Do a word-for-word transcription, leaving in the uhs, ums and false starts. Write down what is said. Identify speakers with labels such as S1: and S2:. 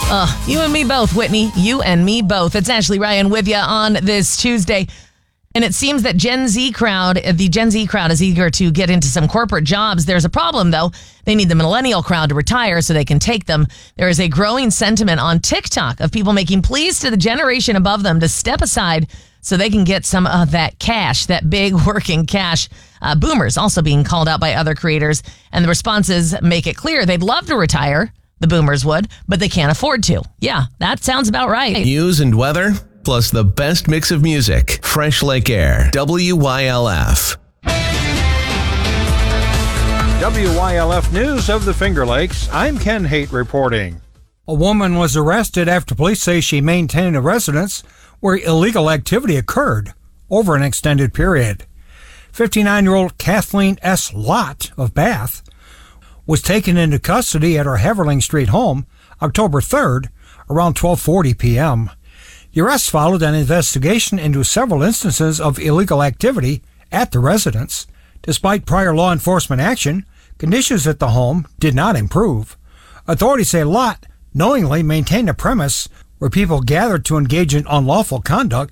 S1: Uh, you and me both, Whitney. You and me both. It's Ashley Ryan with you on this Tuesday. And it seems that Gen Z crowd, the Gen Z crowd is eager to get into some corporate jobs. There's a problem, though. They need the millennial crowd to retire so they can take them. There is a growing sentiment on TikTok of people making pleas to the generation above them to step aside so they can get some of that cash, that big working cash. Uh, boomers also being called out by other creators. And the responses make it clear they'd love to retire, the boomers would, but they can't afford to. Yeah, that sounds about right.
S2: News and weather, plus the best mix of music. Fresh Lake Air, W Y L F.
S3: W Y L F News of the Finger Lakes. I'm Ken Haight reporting.
S4: A woman was arrested after police say she maintained a residence where illegal activity occurred over an extended period. fifty-nine-year-old Kathleen S. Lott of Bath was taken into custody at her Heverling Street home October third around twelve forty p.m. The arrest followed an investigation into several instances of illegal activity at the residence. Despite prior law enforcement action, conditions at the home did not improve. Authorities say Lott knowingly maintained a premise where people gathered to engage in unlawful conduct